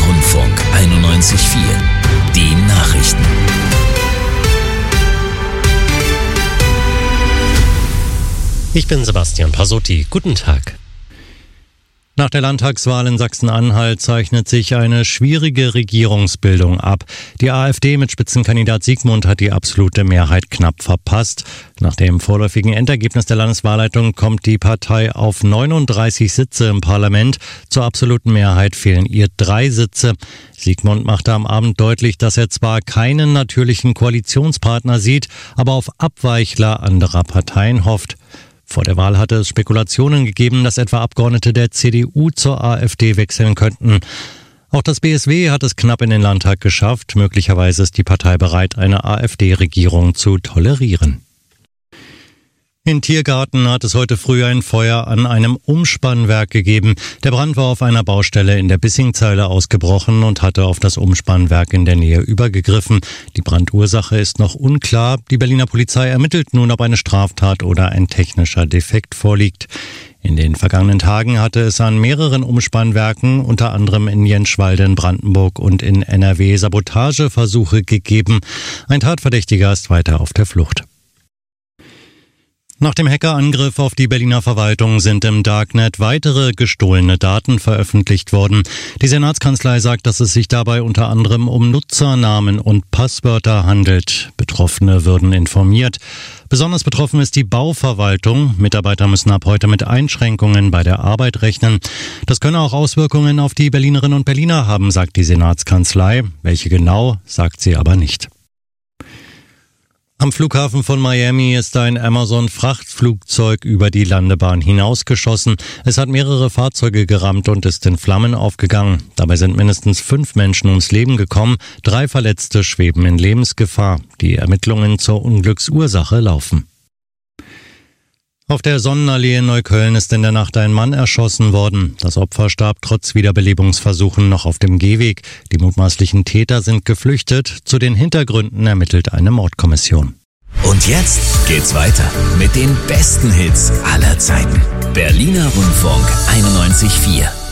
Rundfunk 91.4. Die Nachrichten. Ich bin Sebastian Pasotti. Guten Tag. Nach der Landtagswahl in Sachsen-Anhalt zeichnet sich eine schwierige Regierungsbildung ab. Die AfD mit Spitzenkandidat Siegmund hat die absolute Mehrheit knapp verpasst. Nach dem vorläufigen Endergebnis der Landeswahlleitung kommt die Partei auf 39 Sitze im Parlament. Zur absoluten Mehrheit fehlen ihr 3 Sitze. Siegmund machte am Abend deutlich, dass er zwar keinen natürlichen Koalitionspartner sieht, aber auf Abweichler anderer Parteien hofft. Vor der Wahl hatte es Spekulationen gegeben, dass etwa Abgeordnete der CDU zur AfD wechseln könnten. Auch das BSW hat es knapp in den Landtag geschafft. Möglicherweise ist die Partei bereit, eine AfD-Regierung zu tolerieren. In Tiergarten hat es heute früh ein Feuer an einem Umspannwerk gegeben. Der Brand war auf einer Baustelle in der Bissingzeile ausgebrochen und hatte auf das Umspannwerk in der Nähe übergegriffen. Die Brandursache ist noch unklar. Die Berliner Polizei ermittelt nun, ob eine Straftat oder ein technischer Defekt vorliegt. In den vergangenen Tagen hatte es an mehreren Umspannwerken, unter anderem in Jenschwalde in Brandenburg und in NRW, Sabotageversuche gegeben. Ein Tatverdächtiger ist weiter auf der Flucht. Nach dem Hackerangriff auf die Berliner Verwaltung sind im Darknet weitere gestohlene Daten veröffentlicht worden. Die Senatskanzlei sagt, dass es sich dabei unter anderem um Nutzernamen und Passwörter handelt. Betroffene würden informiert. Besonders betroffen ist die Bauverwaltung. Mitarbeiter müssen ab heute mit Einschränkungen bei der Arbeit rechnen. Das könne auch Auswirkungen auf die Berlinerinnen und Berliner haben, sagt die Senatskanzlei. Welche genau, sagt sie aber nicht. Am Flughafen von Miami ist ein Amazon-Frachtflugzeug über die Landebahn hinausgeschossen. Es hat mehrere Fahrzeuge gerammt und ist in Flammen aufgegangen. Dabei sind mindestens 5 Menschen ums Leben gekommen. 3 Verletzte schweben in Lebensgefahr. Die Ermittlungen zur Unglücksursache laufen. Auf der Sonnenallee in Neukölln ist in der Nacht ein Mann erschossen worden. Das Opfer starb trotz Wiederbelebungsversuchen noch auf dem Gehweg. Die mutmaßlichen Täter sind geflüchtet. Zu den Hintergründen ermittelt eine Mordkommission. Und jetzt geht's weiter mit den besten Hits aller Zeiten. Berliner Rundfunk 91.4.